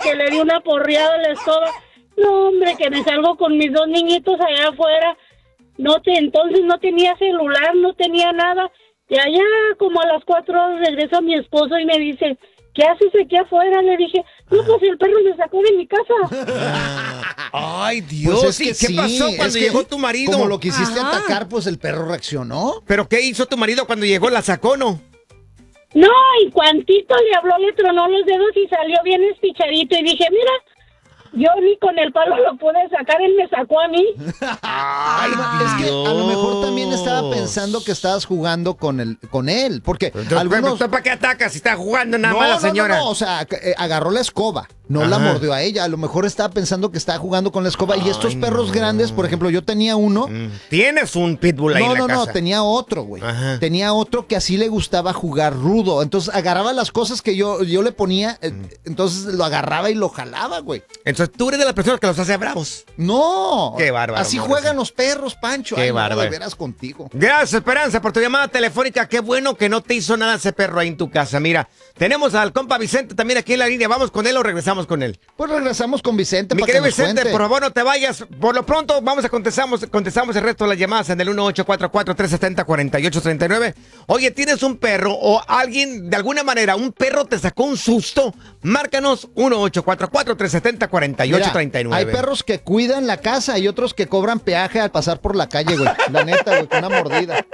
que le di una porreada a la escoba. No, hombre, que me salgo con mis dos niñitos allá afuera. Entonces no tenía celular, no tenía nada. Y allá como a las 4 horas regresa mi esposo y me dice, ¿qué haces aquí afuera? Le dije, no, pues el perro me sacó de mi casa. Ay, Dios, Pues es que ¿qué pasó cuando llegó tu marido? Como lo quisiste atacar, pues el perro reaccionó. ¿Pero qué hizo tu marido cuando llegó? ¿La sacó, no? No, y cuantito le habló, le tronó los dedos y salió bien espichadito. Y dije, mira, yo ni con el palo lo pude sacar, él me sacó a mí. Ay, es que a lo mejor también estaba pensando que estabas jugando con él, porque algunos... ¿Para qué atacas si está jugando nada más la señora? No, o sea, agarró la escoba, no la mordió a ella, a lo mejor estaba pensando que estaba jugando con la escoba. Y estos perros grandes, por ejemplo, yo tenía uno... ¿Tienes un pitbull ahí en la casa? No, tenía otro, güey. Tenía otro que así le gustaba jugar rudo, entonces agarraba las cosas que yo le ponía, entonces lo agarraba y lo jalaba, güey. Entonces tú eres de las personas que los hace bravos. No. Qué bárbaro. Así juegan los perros, Pancho. Qué bárbaro. De veras contigo. Gracias, Esperanza, por tu llamada telefónica. Qué bueno que no te hizo nada ese perro ahí en tu casa. Mira, tenemos al compa Vicente también aquí en la línea. ¿Vamos con él o regresamos con él? Pues regresamos con Vicente. Mi para querido que nos Vicente, cuente. por favor, no te vayas. Por lo pronto, contestamos el resto de las llamadas en el 1844-370-4839. Oye, ¿tienes un perro o alguien, de alguna manera, un perro te sacó un susto? Márcanos 1844-370-4839. Hay perros que cuidan la casa y otros que cobran peaje al pasar por la calle, güey. La neta, güey, con una mordida.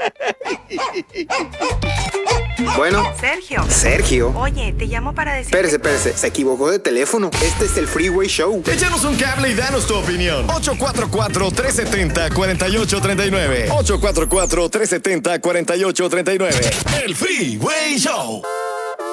Bueno. Sergio. Oye, te llamo para decir... Espérese. Se equivocó de teléfono. Este es el Freeway Show. Échanos un cable y danos tu opinión. 844-370-4839. 844-370-4839. El Freeway Show.